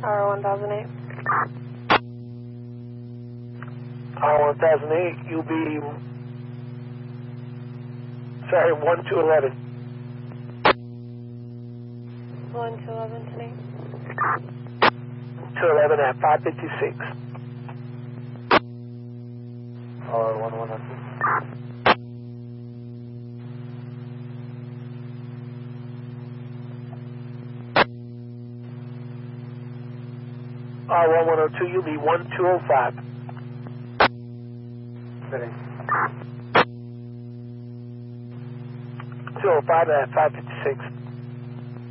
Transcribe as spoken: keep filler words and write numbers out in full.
R one thousand eight. R one thousand eight, you'll be, sorry, one two eleven. one two eleven tonight. two eleven at five fifty-six. R one one hundred. R one one oh two, you'll be one two oh five. Fitting. two oh five at five fifty-six.